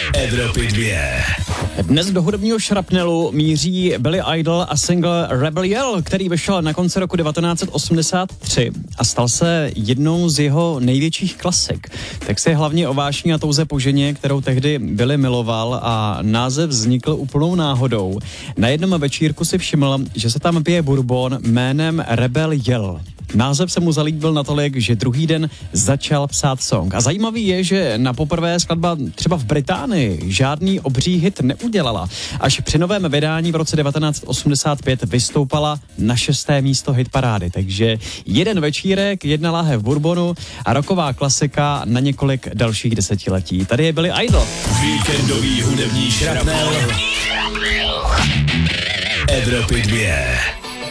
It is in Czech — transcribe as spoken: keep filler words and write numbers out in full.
Evropy dvě. Dnes do hudebního šrapnelu míří Billy Idol a single Rebel Yell, který vyšel na konci roku devatenáct set osmdesát tři a stal se jednou z jeho největších klasik. Text je hlavně o vášni a touze po ženě, kterou tehdy Billy miloval, a název vznikl úplnou náhodou. Na jednom večírku si všiml, že se tam pije bourbon jménem Rebel Yell. Název se mu zalíbil natolik, že druhý den začal psát song. A zajímavý je, že na poprvé skladba třeba v Británii žádný obří hit neudělala. Až při novém vydání v roce devatenáct set osmdesát pět vystoupala na šesté místo hitparády. Takže jeden večírek, jedna láhev bourbonu a rocková klasika na několik dalších desetiletí. Tady je Billy Idol. Víkendový hudební šrapnel Evropy dvě.